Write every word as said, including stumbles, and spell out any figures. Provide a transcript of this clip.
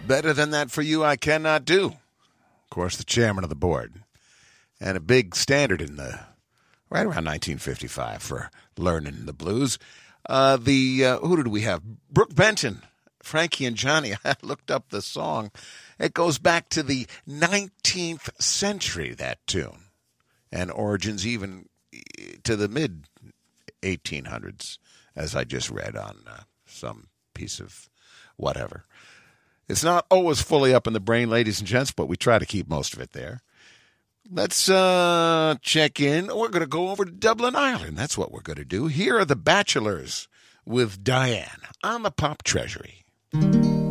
Better than that for you, I cannot do. Of course, the chairman of the board. And a big standard in the, right around nineteen fifty-five for learning the blues. Uh, the, uh, who did we have? Brooke Benton, Frankie and Johnny. I looked up the song. It goes back to the nineteenth century, that tune. And origins even to the mid eighteen hundreds, as I just read on uh, some piece of whatever. It's not always fully up in the brain, ladies and gents, but we try to keep most of it there. Let's uh, check in. We're going to go over to Dublin, Ireland. That's what we're going to do. Here are the Bachelors with Diane on the Pop Treasury.